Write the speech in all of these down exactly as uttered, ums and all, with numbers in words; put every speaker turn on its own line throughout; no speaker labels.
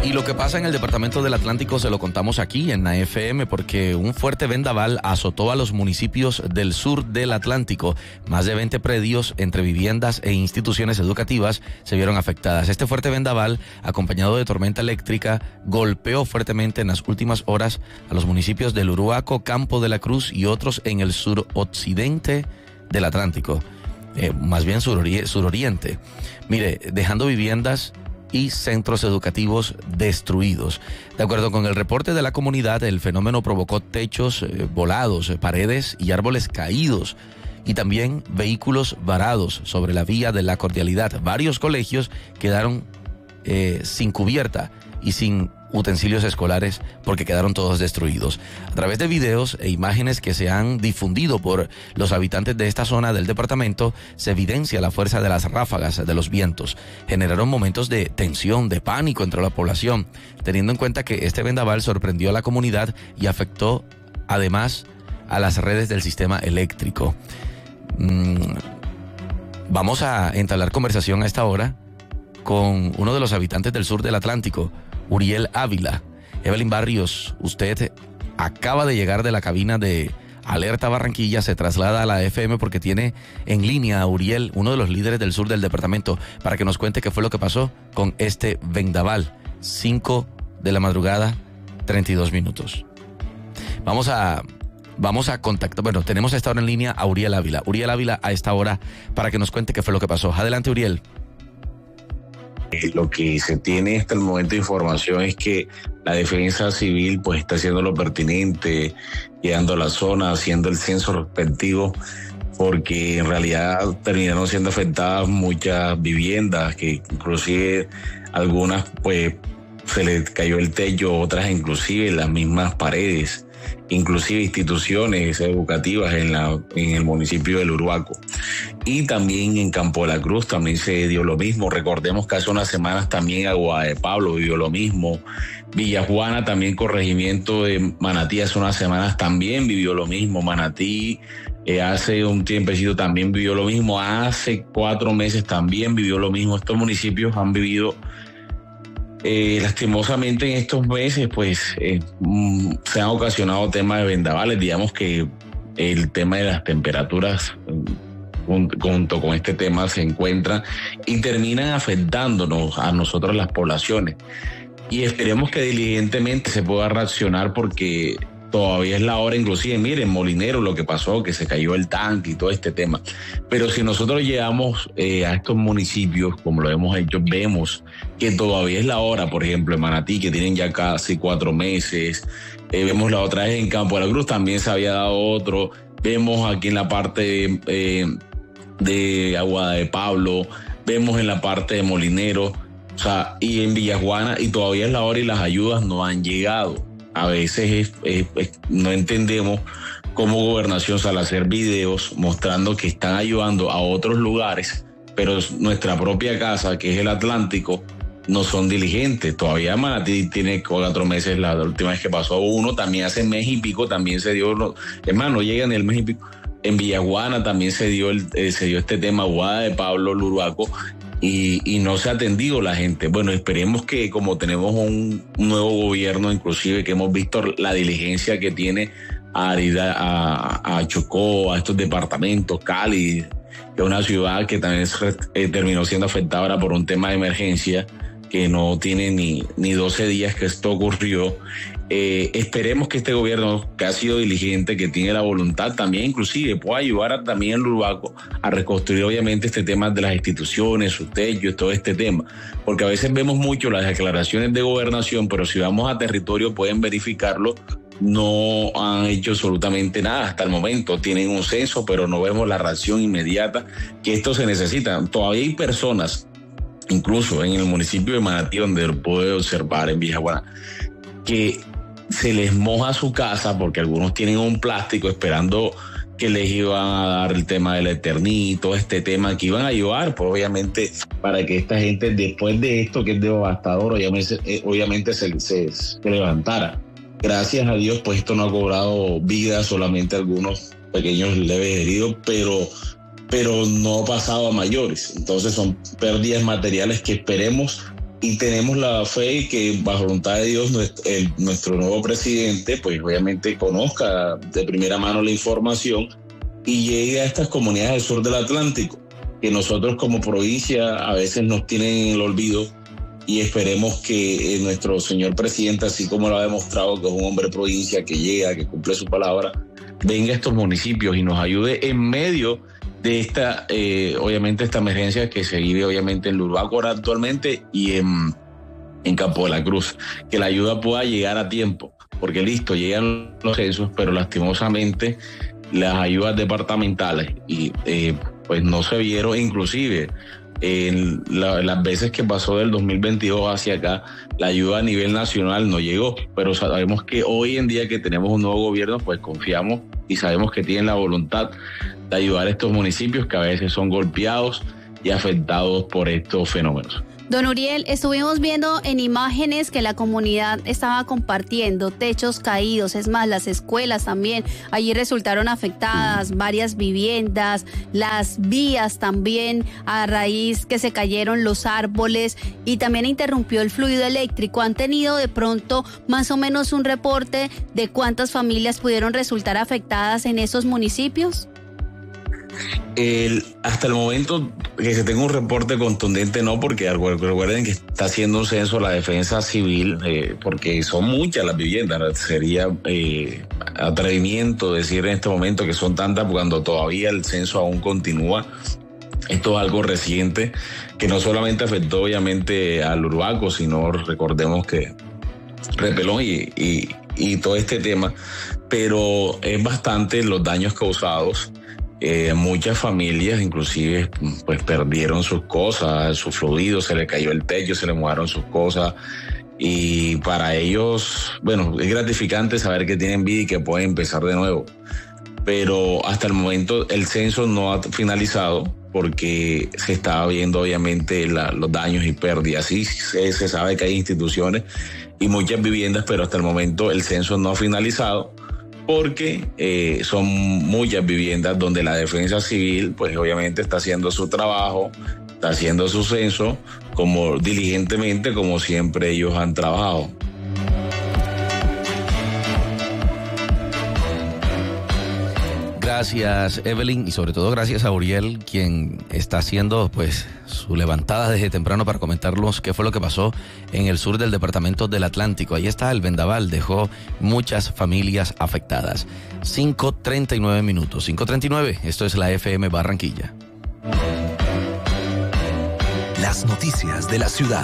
Y lo que pasa en el departamento del Atlántico se lo contamos aquí en la F M porque un fuerte vendaval azotó a los municipios del sur del Atlántico. Más de veinte predios entre viviendas e instituciones educativas se vieron afectadas. Este fuerte vendaval, acompañado de tormenta eléctrica, golpeó fuertemente en las últimas horas a los municipios del Uruaco, Campo de la Cruz y otros en el suroccidente del Atlántico. Eh, más bien surori- suroriente. Mire, dejando viviendas y centros educativos destruidos. De acuerdo con el reporte de la comunidad, el fenómeno provocó techos eh, volados, eh, paredes y árboles caídos y también vehículos varados sobre la vía de la Cordialidad. Varios colegios quedaron eh, sin cubierta y sin utensilios escolares porque quedaron todos destruidos. A través de videos e imágenes que se han difundido por los habitantes de esta zona del departamento, se evidencia la fuerza de las ráfagas de los vientos. Generaron momentos de tensión, de pánico entre la población, teniendo en cuenta que este vendaval sorprendió a la comunidad y afectó además a las redes del sistema eléctrico. Mm, vamos a entablar conversación a esta hora con uno de los habitantes del sur del Atlántico, Uriel Ávila. Evelyn Barrios, usted acaba de llegar de la cabina de Alerta Barranquilla, se traslada a la F M porque tiene en línea a Uriel, uno de los líderes del sur del departamento, para que nos cuente qué fue lo que pasó con este vendaval. cinco de la madrugada, treinta y dos minutos. Vamos a, vamos a contactar, bueno, tenemos a esta hora en línea a Uriel Ávila. Uriel Ávila a esta hora para que nos cuente qué fue lo que pasó. Adelante, Uriel.
Lo que se tiene hasta el momento de información es que la defensa civil pues está haciendo lo pertinente, llegando a la zona, haciendo el censo respectivo, porque en realidad terminaron siendo afectadas muchas viviendas, que inclusive algunas pues se les cayó el techo, otras inclusive las mismas paredes, inclusive instituciones educativas en, la, en el municipio del Uruaco. Y también en Campo de la Cruz también se dio lo mismo. Recordemos que hace unas semanas también Agua de Pablo vivió lo mismo. Villajuana, también corregimiento de Manatí, hace unas semanas también vivió lo mismo. Manatí eh, hace un tiempecito también vivió lo mismo. Hace cuatro meses también vivió lo mismo. Estos municipios han vivido Eh, lastimosamente en estos meses pues eh, mm, se han ocasionado temas de vendavales. Digamos que el tema de las temperaturas junto, junto con este tema se encuentran y terminan afectándonos a nosotros las poblaciones, y esperemos que diligentemente se pueda reaccionar porque todavía es la hora. Inclusive miren Molinero lo que pasó, que se cayó el tanque y todo este tema, pero si nosotros llegamos eh, a estos municipios como lo hemos hecho, vemos que todavía es la hora. Por ejemplo en Manatí, que tienen ya casi cuatro meses, eh, vemos la otra vez en Campo de la Cruz también se había dado otro, vemos aquí en la parte eh, de Agua de Pablo, vemos en la parte de Molinero, o sea, y en Villajuana, y todavía es la hora y las ayudas no han llegado. A veces es, es, es, no entendemos cómo Gobernación sale a hacer videos mostrando que están ayudando a otros lugares, pero nuestra propia casa, que es el Atlántico, no son diligentes. Todavía Manatí tiene cuatro meses, la última vez que pasó uno, también hace mes y pico, también se dio, no, hermano, no llegan el mes y pico. En Villajuana también se dio, el, eh, se dio este tema, Guada de Pablo, Uruaco, Y, y no se ha atendido la gente. Bueno, esperemos que como tenemos un, un nuevo gobierno, inclusive que hemos visto la diligencia que tiene a, a, a Chocó, a estos departamentos, Cali, que es una ciudad que también es, eh, terminó siendo afectada ahora por un tema de emergencia, que no tiene ni, ni doce días que esto ocurrió. Eh, esperemos que este gobierno, que ha sido diligente, que tiene la voluntad también, inclusive pueda ayudar a, también al Uruaco a reconstruir obviamente este tema de las instituciones, sus techos, todo este tema, porque a veces vemos mucho las declaraciones de gobernación, pero si vamos a territorio pueden verificarlo, no han hecho absolutamente nada hasta el momento. Tienen un censo, pero no vemos la reacción inmediata que esto se necesita. Todavía hay personas, incluso en el municipio de Manatí, donde lo puedo observar en Villajuana, que se les moja su casa porque algunos tienen un plástico esperando que les iban a dar el tema del eternito, este tema que iban a ayudar, pues obviamente para que esta gente después de esto que es devastador, obviamente, obviamente se, se, se levantara. Gracias a Dios, pues esto no ha cobrado vida, solamente algunos pequeños leves heridos, pero, pero no ha pasado a mayores. Entonces son pérdidas materiales que esperemos y tenemos la fe que bajo voluntad de Dios nuestro, el, nuestro nuevo presidente pues obviamente conozca de primera mano la información y llegue a estas comunidades del sur del Atlántico, que nosotros como provincia a veces nos tienen en el olvido, y esperemos que eh, nuestro señor presidente, así como lo ha demostrado que es un hombre de provincia, que llega, que cumple su palabra, venga a estos municipios y nos ayude en medio de esta, eh, obviamente, esta emergencia que se vive obviamente en Lurbácora actualmente y en, en Campo de la Cruz, que la ayuda pueda llegar a tiempo, porque listo, llegan los censos, pero lastimosamente las ayudas departamentales y eh, pues no se vieron, inclusive en la, las veces que pasó del dos mil veintidós hacia acá, la ayuda a nivel nacional no llegó, pero sabemos que hoy en día que tenemos un nuevo gobierno, pues confiamos y sabemos que tienen la voluntad de ayudar a estos municipios que a veces son golpeados y afectados por estos fenómenos.
Don Uriel, estuvimos viendo en imágenes que la comunidad estaba compartiendo techos caídos, es más, las escuelas también, allí resultaron afectadas, varias viviendas, las vías también, a raíz que se cayeron los árboles y también interrumpió el fluido eléctrico. ¿Han tenido de pronto más o menos un reporte de cuántas familias pudieron resultar afectadas en esos municipios?
El, hasta el momento que se tenga un reporte contundente no, porque recuerden que está haciendo un censo la defensa civil, eh, porque son muchas las viviendas, sería eh, atrevimiento decir en este momento que son tantas cuando todavía el censo aún continúa. Esto es algo reciente que no solamente afectó obviamente al Urbaco, sino recordemos que Repelón y, y, y todo este tema, pero es bastante los daños causados. Eh, muchas familias inclusive pues perdieron sus cosas, sus fluidos, se le cayó el techo, se le mojaron sus cosas y para ellos, bueno, es gratificante saber que tienen vida y que pueden empezar de nuevo, pero hasta el momento el censo no ha finalizado porque se está viendo obviamente la, los daños y pérdidas. Sí se, se sabe que hay instituciones y muchas viviendas, pero hasta el momento el censo no ha finalizado, porque eh, son muchas viviendas donde la defensa civil pues obviamente está haciendo su trabajo, está haciendo su censo como diligentemente como siempre ellos han trabajado.
Gracias, Evelyn, y sobre todo gracias a Uriel, quien está haciendo pues su levantada desde temprano para comentarnos qué fue lo que pasó en el sur del departamento del Atlántico. Ahí está el vendaval, dejó muchas familias afectadas. cinco treinta y nueve minutos, cinco treinta y nueve, esto es la F M Barranquilla.
Las noticias de la ciudad.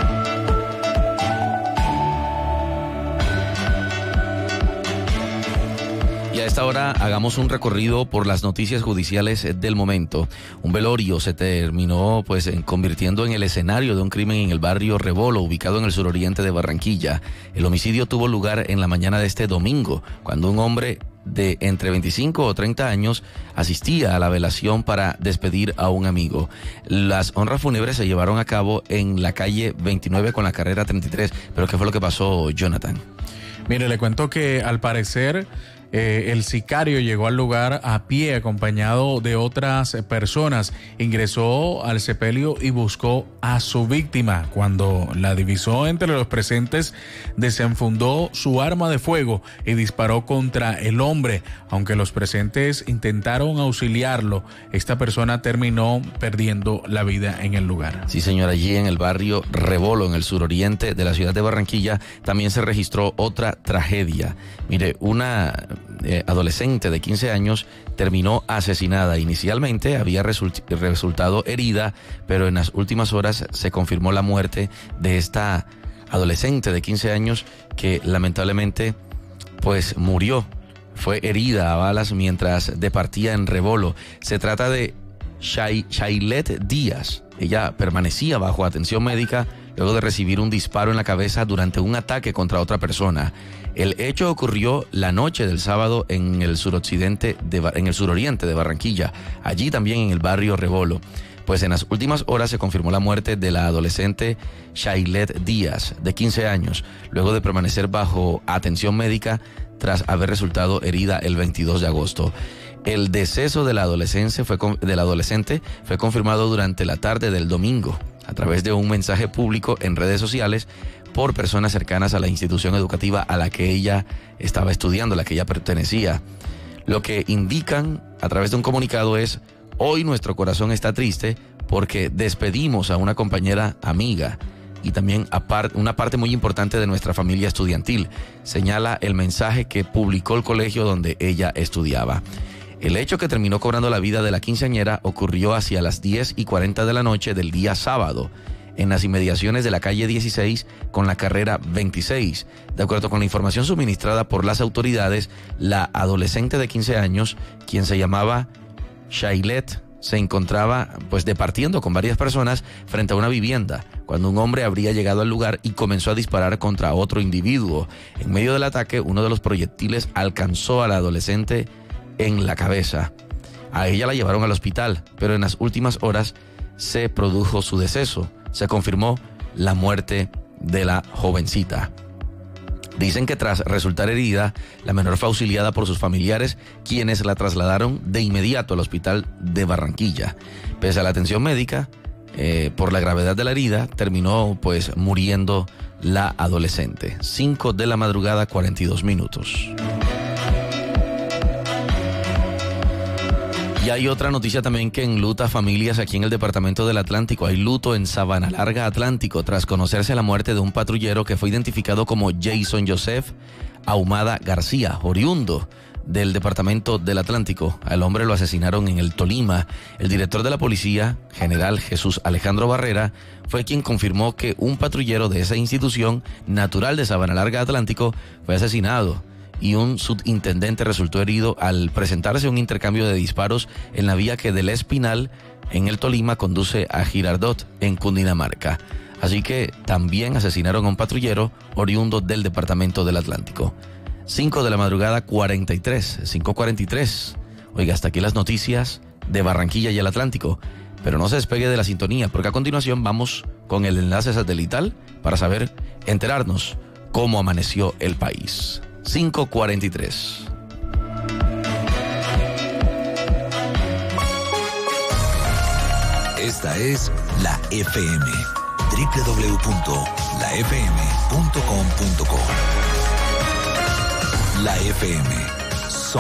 Y a esta hora hagamos un recorrido por las noticias judiciales del momento. Un velorio se terminó pues en, convirtiendo en el escenario de un crimen en el barrio Rebolo, ubicado en el suroriente de Barranquilla. El homicidio tuvo lugar en la mañana de este domingo, cuando un hombre de entre veinticinco o treinta años asistía a la velación para despedir a un amigo. Las honras fúnebres se llevaron a cabo en la calle veintinueve con la carrera treinta y tres. ¿Pero qué fue lo que pasó, Jonathan?
Mire, le cuento que al parecer Eh, el sicario llegó al lugar a pie acompañado de otras personas, ingresó al sepelio y buscó a su víctima. Cuando la divisó entre los presentes, desenfundó su arma de fuego y disparó contra el hombre. Aunque los presentes intentaron auxiliarlo, esta persona terminó perdiendo la vida en el lugar.
Sí, señor, allí en el barrio Rebolo, en el suroriente de la ciudad de Barranquilla, también se registró otra tragedia. Mire, una Eh, adolescente de quince años terminó asesinada. Inicialmente había result- resultado herida, pero en las últimas horas se confirmó la muerte de esta adolescente de quince años que lamentablemente pues murió. Fue herida a balas mientras departía en Rebolo. Se trata de Shay- Shailet Díaz. Ella permanecía bajo atención médica luego de recibir un disparo en la cabeza durante un ataque contra otra persona. El hecho ocurrió la noche del sábado en el suroccidente de, en el suroriente de Barranquilla, allí también en el barrio Rebolo. Pues en las últimas horas se confirmó la muerte de la adolescente Shailet Díaz, de quince años, luego de permanecer bajo atención médica tras haber resultado herida el veintidós de agosto. El deceso de la, adolescencia fue, de la adolescente fue confirmado durante la tarde del domingo. a través de un mensaje público en redes sociales por personas cercanas a la institución educativa a la que ella estaba estudiando, a la que ella pertenecía. Lo que indican a través de un comunicado es: hoy nuestro corazón está triste porque despedimos a una compañera amiga y también a par- una parte muy importante de nuestra familia estudiantil, señala el mensaje que publicó el colegio donde ella estudiaba. El hecho que terminó cobrando la vida de la quinceañera ocurrió hacia las diez y cuarenta de la noche del día sábado, en las inmediaciones de la calle dieciséis con la carrera veintiséis. De acuerdo con la información suministrada por las autoridades, la adolescente de quince años, quien se llamaba Shailet, se encontraba pues departiendo con varias personas frente a una vivienda cuando un hombre habría llegado al lugar y comenzó a disparar contra otro individuo. En medio del ataque, uno de los proyectiles alcanzó a la adolescente en la cabeza. A ella la llevaron al hospital, pero en las últimas horas se produjo su deceso. Se confirmó la muerte de la jovencita. Dicen que tras resultar herida, la menor fue auxiliada por sus familiares, quienes la trasladaron de inmediato al hospital de Barranquilla. Pese a la atención médica, eh, por la gravedad de la herida, terminó pues muriendo la adolescente. cinco de la madrugada, cuarenta y dos minutos. Y hay otra noticia también que enluta familias aquí en el departamento del Atlántico. Hay luto en Sabana Larga, Atlántico, tras conocerse la muerte de un patrullero que fue identificado como Jason Joseph Ahumada García, oriundo del departamento del Atlántico. Al hombre lo asesinaron en el Tolima. El director de la policía, general Jesús Alejandro Barrera, fue quien confirmó que un patrullero de esa institución, natural de Sabana Larga, Atlántico, fue asesinado, y un subintendente resultó herido al presentarse un intercambio de disparos en la vía que del Espinal, en el Tolima, conduce a Girardot, en Cundinamarca. Así que también asesinaron a un patrullero oriundo del departamento del Atlántico. cinco de la madrugada, cuarenta y tres, cinco cuarenta y tres. Oiga, hasta aquí las noticias de Barranquilla y el Atlántico. Pero no se despegue de la sintonía, porque a continuación vamos con el enlace satelital para saber, enterarnos cómo amaneció el país. cinco cuarenta y tres.
Esta es la F M. doble u doble u doble u punto la f m punto com punto co. La F M.